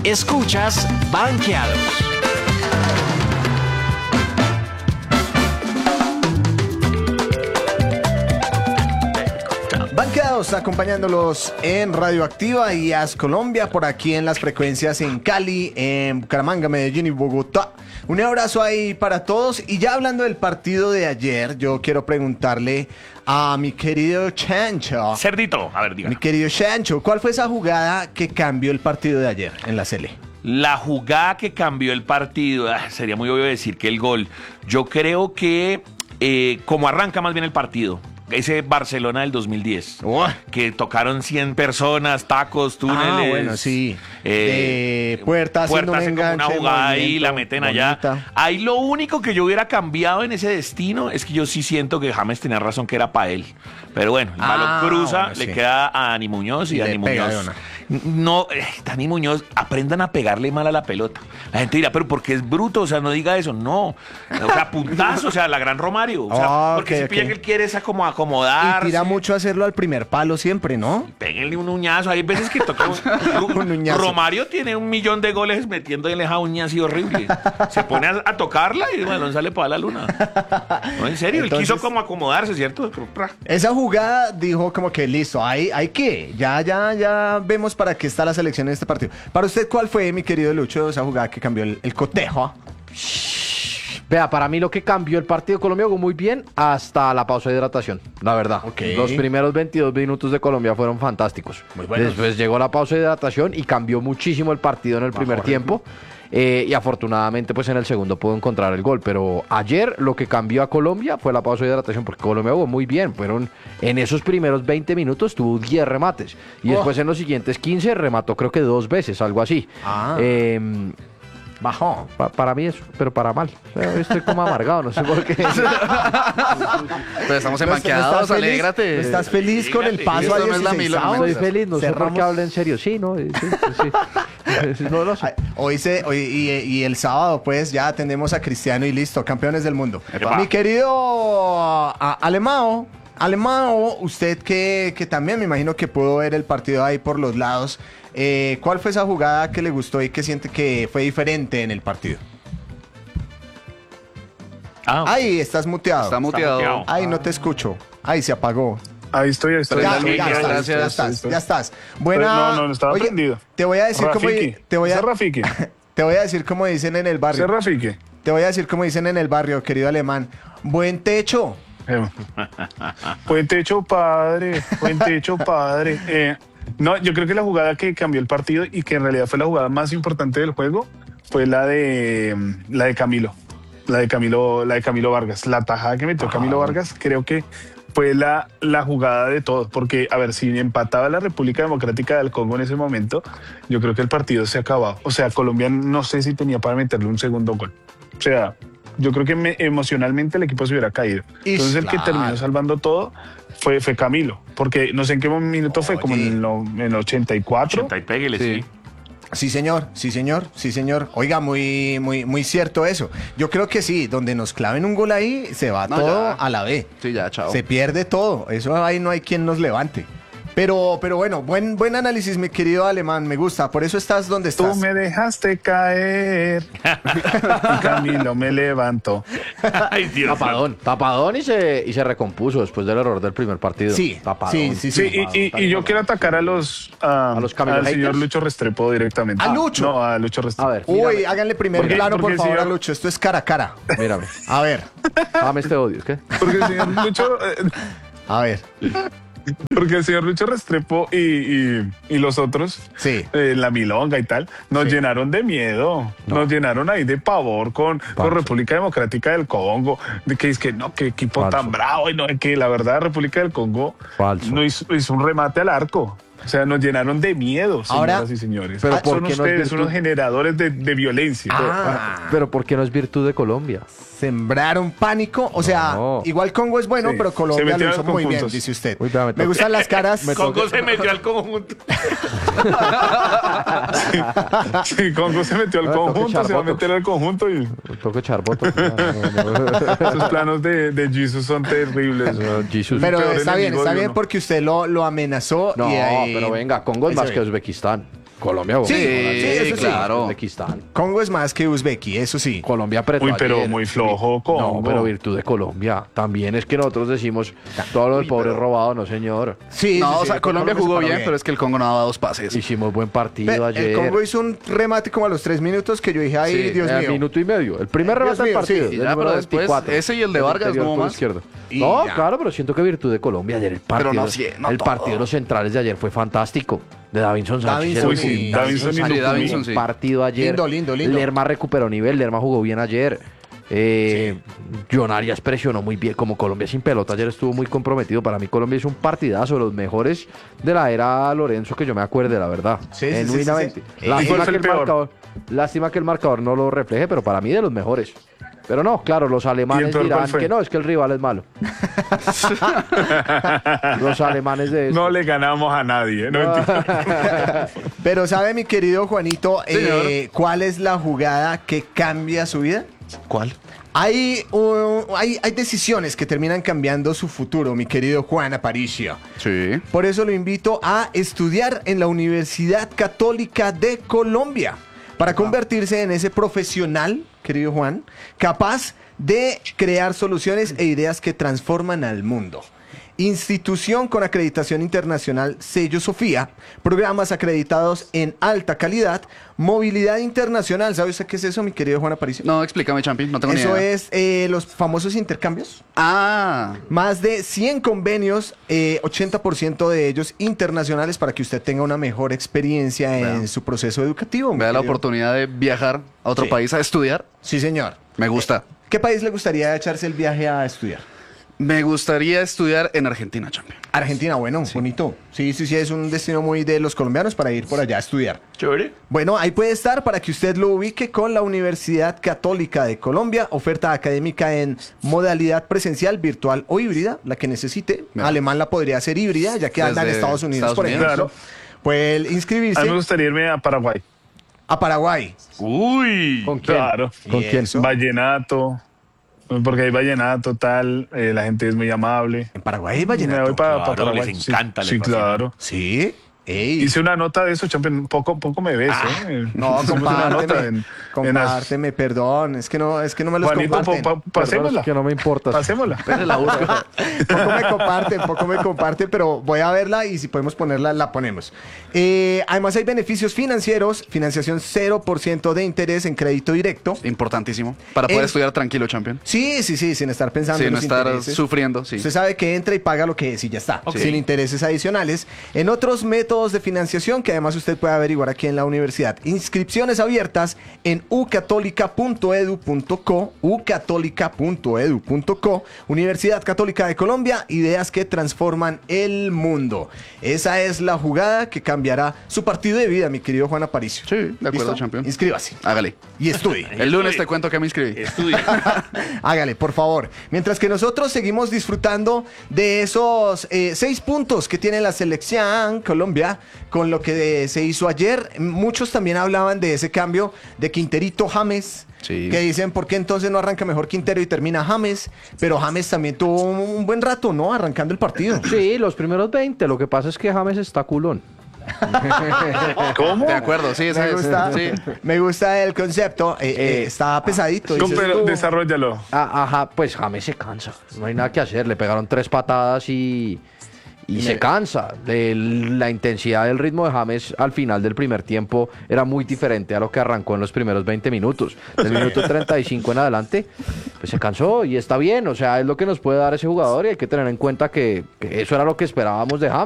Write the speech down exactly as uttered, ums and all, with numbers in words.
Escuchas Banqueados. Banqueados acompañándolos en Radioactiva y As Colombia, por aquí en las frecuencias en Cali, en Bucaramanga, Medellín y Bogotá. Un abrazo ahí para todos. Y ya hablando del partido de ayer, yo quiero preguntarle a mi querido Chancho. Cerdito, a ver, dígame. Mi querido Chancho, ¿cuál fue esa jugada que cambió el partido de ayer en la Sele? La jugada que cambió el partido, ah, sería muy obvio decir que el gol. Yo creo que eh, como arranca más bien el partido. Ese Barcelona del dos mil diez, oh. que tocaron cien personas, tacos, túneles. Ah, bueno, sí. Eh, de puertas, puertas un enganche, como una jugada ahí, la meten bonita. allá. Ahí lo único que yo hubiera cambiado en ese destino es que yo sí siento que James tenía razón que era para él. Pero bueno, el ah, balón cruza, bueno, le sí. queda a Dani Muñoz y, y Dani Muñoz. No, eh, Dani Muñoz, aprendan a pegarle mal a la pelota. La gente dirá, pero porque es bruto, o sea, no diga eso. No, o sea, puntazo, o sea, la gran Romario. O sea, oh, porque okay, si pilla okay. que él quiere esa como acomodar. Y tira mucho a hacerlo al primer palo siempre, ¿no? Péguenle un uñazo. Hay veces que toca un, un uñazo. Romario tiene un millón de goles metiéndole esa uña así horrible. Se pone a, a tocarla y el balón sale para la luna. No, en serio, entonces, él quiso como acomodarse, ¿cierto? Esa jugada dijo como que listo, hay, hay que, ya, ya, ya vemos para qué está la selección en este partido. Para usted, ¿cuál fue, mi querido Lucho, esa jugada que cambió el, el cotejo? Vea, para mí lo que cambió el partido de Colombia jugó muy bien hasta la pausa de hidratación, la verdad. Okay. Los primeros veintidós minutos de Colombia fueron fantásticos. Muy buenos. Después llegó la pausa de hidratación y cambió muchísimo el partido en el primer Bajo tiempo. Eh, y afortunadamente pues en el segundo pudo encontrar el gol. Pero ayer lo que cambió a Colombia fue la pausa de hidratación, porque Colombia jugó muy bien. Fueron en esos primeros veinte minutos tuvo diez remates. Y oh. después en los siguientes quince remató creo que dos veces, algo así. Ah. Eh, Bajó. Pa- para mí eso, pero para mal. Estoy como amargado, no sé por qué. Pero estamos en ¿No banqueados, estás feliz? alégrate. ¿No ¿Estás feliz con el paso Eso a no es la dieciséis? Milo, Estoy feliz, no sé por Cerramos. qué hablo en serio. Sí, ¿no? Sí, sí, sí. No lo sé. Ay, Hoy se, hoy, y, y el sábado, pues, ya atendemos a Cristiano y listo, campeones del mundo. Epa. Mi querido a, Alemao, Alemao, usted que, que también me imagino que pudo ver el partido ahí por los lados, eh, ¿cuál fue esa jugada que le gustó y que siente que fue diferente en el partido? Ah, Ahí, estás muteado. Está muteado. muteado. Ahí, no te escucho. Ahí, se apagó. Ahí estoy, ahí estoy. Ya, sí, ya estás, gracias. ya estás, ya estás. Buena. No, no, no estaba Oye, prendido. te voy a decir cómo Rafiki. te voy a Ese Rafiki. te voy a decir cómo dicen en el Ese barrio. Rafiki. Te voy a decir cómo dicen en el barrio, querido alemán. Buen techo. Eh, Buen techo, padre. Buen techo, padre. Eh, no, yo creo que la jugada que cambió el partido y que en realidad fue la jugada más importante del juego fue la de la de Camilo. La de Camilo, la de Camilo Vargas. La tajada que metió Camilo Vargas, creo que fue la, la jugada de todos. Porque, a ver, si empataba la República Democrática del Congo en ese momento, yo creo que el partido se acababa. O sea, Colombia no sé si tenía para meterle un segundo gol. O sea, yo creo que me, emocionalmente el equipo se hubiera caído. Ish, Entonces el que claro. terminó salvando todo fue, fue Camilo. Porque no sé en qué minuto fue, como Oye. en, lo, en el ochenta y cuatro. ochenta y péguele, Sí. sí. Sí, señor, sí, señor, sí, señor. Oiga, muy, muy, muy cierto eso. Yo creo que sí, donde nos claven un gol ahí, se va No, todo ya. a la B. Sí, ya, chao. Se pierde todo. Eso ahí no hay quien nos levante. Pero, pero bueno, buen, buen análisis, mi querido alemán. Me gusta. Por eso estás donde estás. Tú me dejaste caer y Camilo me levantó. Ay, Dios. Tapadón, tapadón y se, y se recompuso después del error del primer partido. Sí, Tapadón. sí, sí, Sí, y, y- y yo quiero atacar a los, a, ¿A los Camilo al señor haters? Lucho Restrepo directamente. ¿A Lucho? No, a Lucho A Restrepo. ver, Uy, mírame, háganle primer Porque- plano, por porque favor, si yo- a Lucho. Esto es cara a cara. mírame. A ver, Dame este odio, ¿es qué? Porque el señor Lucho, eh, a ver. porque el señor Lucho Restrepo y, y- y los otros, Sí. eh, la milonga y tal, nos Sí. llenaron de miedo, nos llenaron ahí de pavor con, con República Democrática del Congo, de que es que no, qué equipo Falso. tan bravo, y no, que la verdad República del Congo Falso. no hizo, hizo un remate al arco. O sea, nos llenaron de miedo, Ahora- señoras y señores. Pero Ah, ¿por son qué no es ustedes virtud? unos generadores de, de violencia. Ah, Pero ¿por qué no es virtud de Colombia? sembraron pánico. O sea, No. igual Congo es bueno, Sí, pero se Colombia lo metieron hizo con muy bien, puntos. dice usted. Uy, espera, me Me toca- gustan las caras. Congo se metió al conjunto. Sí, Congo se metió al Ah, toca conjunto, echar se va a botox. meter al conjunto y Tengo que echar votos. No, no, no. sus planos de, de Jesus son terribles. No, Jesus. Pero peor está bien, enemigo está de bien uno. porque usted lo, lo amenazó. No, y ahí- pero venga, Congo es ahí más se que ve. Uzbekistán. Colombia jugó Sí, muy bien, sí, eso sí. claro. Uzbekistán. Congo es más que Uzbeki, eso sí. Colombia apretó Uy, pero ayer. muy flojo Congo. No, pero virtud de Colombia. También es que nosotros decimos todo lo del pobre robado, no señor. Sí, No, sí, o sí, sea, el Colombia se jugó paró bien, pero es que el Congo no daba dos pases. Hicimos buen partido Ve, ayer. el Congo hizo un remate como a los tres minutos que yo dije, ay, Sí, Dios Eh, mío. minuto y medio. El primer Dios remate del mío, partido. sí. del Ya, número pero después veinticuatro. ese y el de Del Vargas, interior no por más. izquierdo. Y No, ya. claro, pero siento que virtud de Colombia ayer el partido. Pero no, sí, no el todo. partido de los centrales de ayer fue fantástico. De Davinson Sánchez. Davinson, era Uy, sí, un- Davinson y Sánchez Sí, tuvo Davinson, un sí. partido ayer. Lindo, lindo, lindo. Lerma recuperó nivel, Lerma jugó bien ayer. Eh, John Arias presionó muy bien, como Colombia sin pelota ayer estuvo muy comprometido. Para mí Colombia es un partidazo, de los mejores de la era Lorenzo que yo me acuerde, la verdad. Sí, sí, sí, Genuinamente. sí, sí. Lástima, ¿Y cuál que fue el el peor? marcador, lástima que el marcador no lo refleje, pero para mí de los mejores. Pero no, claro, los alemanes peor dirán cuál fue? que no, es que el rival es malo. Los alemanes de eso. No le ganamos a nadie. ¿eh? No, mentira. Pero ¿sabe, mi querido Juanito, eh, Señor. cuál es la jugada que cambia su vida? ¿Cuál? Hay, un- hay, hay decisiones que terminan cambiando su futuro, mi querido Juan Aparicio. Sí. Por eso lo invito a estudiar en la Universidad Católica de Colombia para convertirse en ese profesional, querido Juan, capaz de crear soluciones e ideas que transforman al mundo. Institución con acreditación internacional Sello Sofía, programas acreditados en alta calidad, movilidad internacional. ¿Sabe usted qué es eso, mi querido Juan Aparicio? No, explícame, Champi, no tengo Eso ni idea. es eh, los famosos intercambios. Ah, Más de cien convenios, eh, ochenta por ciento de ellos internacionales para que usted tenga una mejor experiencia en Vea. su proceso educativo. mi me da la querido. oportunidad de viajar a otro Sí. país a estudiar. Sí, señor. Me gusta. ¿Qué país le gustaría echarse el viaje a estudiar? Me gustaría estudiar en Argentina, Champi. Argentina, bueno, bonito. Sí, sí, sí, es un destino muy de los colombianos para ir por allá a estudiar. Chévere. Bueno, ahí puede estar para que usted lo ubique con la Universidad Católica de Colombia, oferta académica en modalidad presencial, virtual o híbrida, la que necesite. Vea. Alemán la podría hacer híbrida, ya que anda en Desde Estados Unidos, Estados por Unidos. ejemplo. Claro. Puede A mí me inscribirse gustaría irme a Paraguay. a Paraguay. Uy. ¿Con quién? Claro. ¿Con ¿Y quién? eso? Vallenato. Porque hay vallenato, tal. eh, la gente es muy amable. En Paraguay hay Me voy vallenato. para Claro, Paraguay. les Sí, encanta, les Sí, fascina. claro. Sí. Ey. Hice una nota de eso, champion. Poco, poco me ves, ¿eh? No, Hicimos una nota compárteme. en- en compárteme, perdón. Es que no, es que no me los Juanito, comparten. po- pa- pasémosla. Perdón, es que no me importa. Pasémosla. Pero la busco. Poco me comparten, poco me comparten, pero voy a verla y si podemos ponerla, la ponemos. Eh, además hay beneficios financieros, financiación cero por ciento de interés en crédito directo. Importantísimo. Para poder En- estudiar tranquilo, Champion. Sí, sí, sí, sin estar pensando Sí, en no los estar intereses. sufriendo, sí. Usted sabe que entra y paga lo que es y ya está, Ok. sin intereses adicionales. En otros métodos de financiación que además usted puede averiguar aquí en la universidad. Inscripciones abiertas en u católica punto edu punto co, u católica punto edu punto co, Universidad Católica de Colombia, ideas que transforman el mundo. Esa es la jugada que cambiará su partido de vida, mi querido Juan Aparicio. Sí, de acuerdo, ¿Listo? champion. Inscríbase Hágale. y estudie. El lunes te cuento que me inscribí. Estudia. Hágale, por favor. Mientras que nosotros seguimos disfrutando de esos eh, seis puntos que tiene la selección Colombia con lo que eh, se hizo ayer. Muchos también hablaban de ese cambio de Quinterito James. Sí. Que dicen, ¿por qué entonces no arranca mejor Quintero y termina James? Pero James también tuvo un, un buen rato, ¿no? Arrancando el partido. Sí, los primeros veinte. Lo que pasa es que James está culón. ¿Cómo? De acuerdo, sí, esa Me es. gusta, Sí. me gusta el concepto. Eh, eh, está pesadito. No, dices pero tú. desarrollalo. Ah, ajá, pues James se cansa. No hay nada que hacer. Le pegaron tres patadas y, y se cansa. De la intensidad del ritmo de James al final del primer tiempo era muy diferente a lo que arrancó en los primeros veinte minutos. Del minuto treinta y cinco en adelante, pues se cansó y está bien. O sea, es lo que nos puede dar ese jugador y hay que tener en cuenta que, que eso era lo que esperábamos de James.